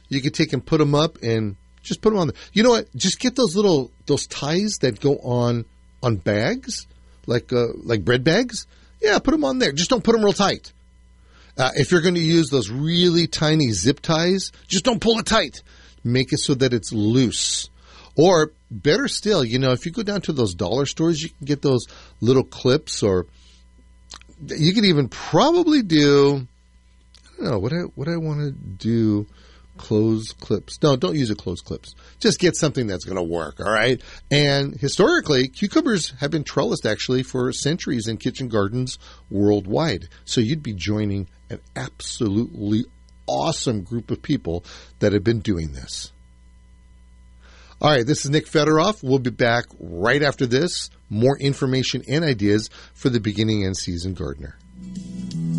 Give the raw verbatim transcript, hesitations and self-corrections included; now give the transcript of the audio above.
you could take and put them up and just put them on there. You know what? Just get those little those ties that go on on bags, like uh, like bread bags. Yeah, put them on there. Just don't put them real tight. Uh, if you're going to use those really tiny zip ties, just don't pull it tight. Make it so that it's loose. Or better still, you know, if you go down to those dollar stores, you can get those little clips, or you could even probably do, I don't know, what I, what I want to do, close clips. No, don't use a close clips. Just get something that's going to work, all right? And historically, cucumbers have been trellised actually for centuries in kitchen gardens worldwide. So you'd be joining an absolutely awesome group of people that have been doing this. All right, this is Nick Federoff. We'll be back right after this. More information and ideas for the beginning and seasoned gardener.